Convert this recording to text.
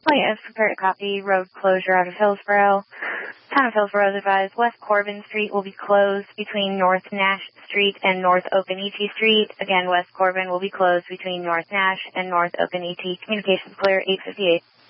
Oh yes, prepare to copy. Road closure out of Hillsborough. Town of Hillsborough is advised West Corbin Street will be closed between North Nash Street and North Occoneechee Street. Again, West Corbin will be closed between North Nash and North Occoneechee. Communications clear, 858.